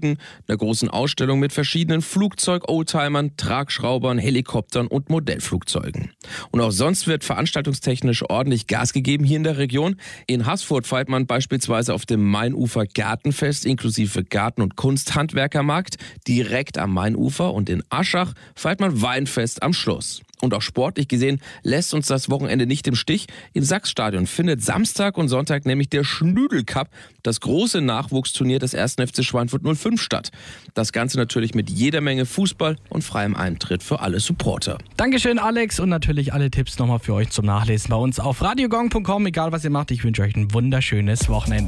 Brücken, einer großen Ausstellung mit verschiedenen Flugzeug-Oldtimern, Tragschraubern, Helikoptern und Modellflugzeugen. Und auch sonst wird veranstaltungstechnisch ordentlich Gas gegeben hier in der Region. In Haßfurt feiert man beispielsweise auf dem Mainufer Gartenfest inklusive Garten- und Kunsthandwerkermarkt direkt am Mainufer, und in Aschach feiert man Weinfest am Schluss. Und auch sportlich gesehen lässt uns das Wochenende nicht im Stich. Im Sachsstadion findet Samstag und Sonntag nämlich der Schnüdel-Cup, das große Nachwuchsturnier des 1. FC Schweinfurt 05 statt. Das Ganze natürlich mit jeder Menge Fußball und freiem Eintritt für alle Supporter. Dankeschön, Alex, und natürlich alle Tipps nochmal für euch zum Nachlesen bei uns auf radiogong.com. Egal was ihr macht, ich wünsche euch ein wunderschönes Wochenende.